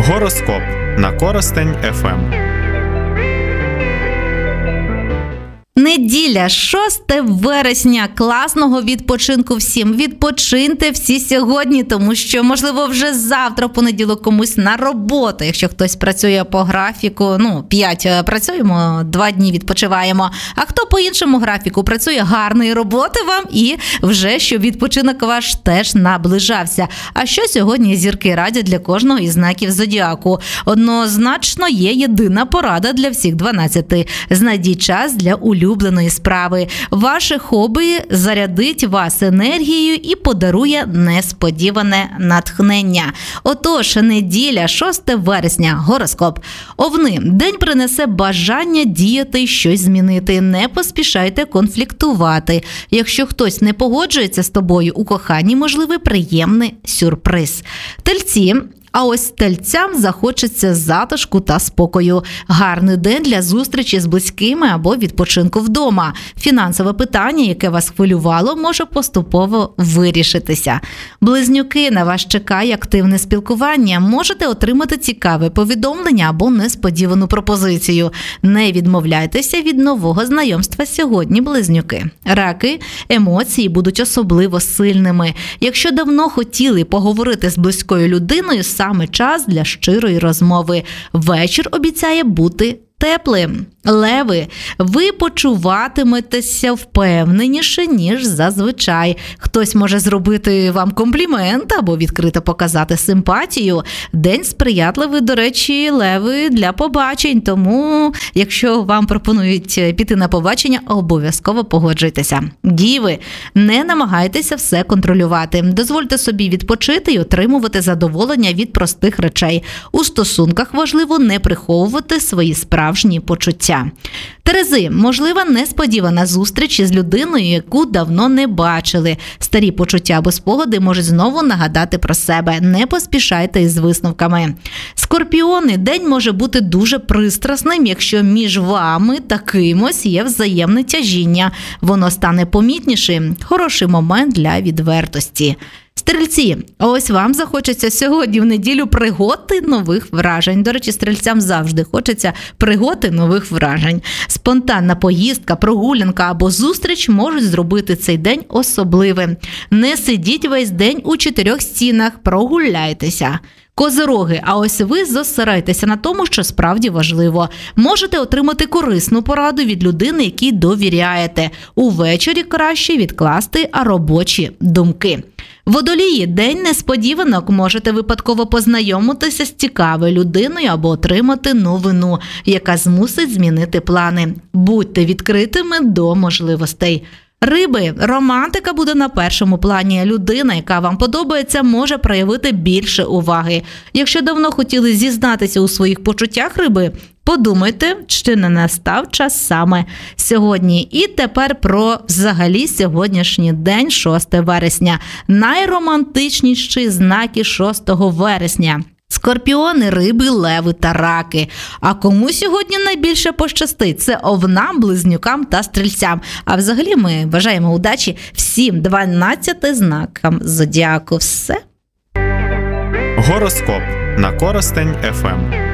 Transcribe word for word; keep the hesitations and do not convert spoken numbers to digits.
Гороскоп на Коростень еф ем. Неділя, шосте вересня. Класного відпочинку всім. Відпочиньте всі сьогодні, тому що, можливо, вже завтра, в понеділок, комусь на роботу. Якщо хтось працює по графіку, ну, п'ять працюємо, два дні відпочиваємо. А хто по іншому графіку працює, гарної роботи вам і вже, щоб відпочинок ваш теж наближався. А що сьогодні зірки радять для кожного із знаків зодіаку? Однозначно є єдина порада для всіх дванадцяти. Знайдіть час для улюблених улюбленої справи. Ваше хобі зарядить вас енергією і подарує несподіване натхнення. Отож, неділя, шосте вересня, гороскоп. Овни. День принесе бажання діяти і щось змінити. Не поспішайте конфліктувати. Якщо хтось не погоджується з тобою у коханні, можливий приємний сюрприз. Тельці. А ось тельцям захочеться затишку та спокою. Гарний день для зустрічі з близькими або відпочинку вдома. Фінансове питання, яке вас хвилювало, може поступово вирішитися. Близнюки, на вас чекає активне спілкування. Можете отримати цікаве повідомлення або несподівану пропозицію. Не відмовляйтеся від нового знайомства сьогодні, близнюки. Раки, емоції будуть особливо сильними. Якщо давно хотіли поговорити з близькою людиною, саме час для щирої розмови. Вечір обіцяє бути теплим. Леви, ви почуватиметеся впевненіше, ніж зазвичай. Хтось може зробити вам комплімент або відкрито показати симпатію. День сприятливий, до речі, леви, для побачень. Тому, якщо вам пропонують піти на побачення, обов'язково погоджуйтеся. Діви, не намагайтеся все контролювати. Дозвольте собі відпочити і отримувати задоволення від простих речей. У стосунках важливо не приховувати свої справжні почуття. Терези, можлива несподівана зустріч із людиною, яку давно не бачили. Старі почуття або спогади можуть знову нагадати про себе. Не поспішайте із висновками. Скорпіони, день може бути дуже пристрасним, якщо між вами та кимось є взаємне тяжіння. Воно стане помітнішим. Хороший момент для відвертості. Стрільці, ось вам захочеться сьогодні в неділю пригод і нових вражень. До речі, стрільцям завжди хочеться пригод і нових вражень. Спонтанна поїздка, прогулянка або зустріч можуть зробити цей день особливим. Не сидіть весь день у чотирьох стінах, прогуляйтеся. Козироги, а ось ви зосередьтеся на тому, що справді важливо. Можете отримати корисну пораду від людини, якій довіряєте. Увечері краще відкласти робочі думки. Водолії, день несподіванок, можете випадково познайомитися з цікавою людиною або отримати новину, яка змусить змінити плани. Будьте відкритими до можливостей. Риби, романтика буде на першому плані. Людина, яка вам подобається, може проявити більше уваги. Якщо давно хотіли зізнатися у своїх почуттях, риби, подумайте, чи не настав час саме сьогодні. І тепер про взагалі сьогоднішній день, шосте вересня. Найромантичніші знаки шостого вересня. Скорпіони, риби, леви та раки. А кому сьогодні найбільше пощастить? Це овнам, близнюкам та стрільцям. А взагалі ми бажаємо удачі всім дванадцяти знакам зодіаку. Все. Гороскоп на Коростень еф ем.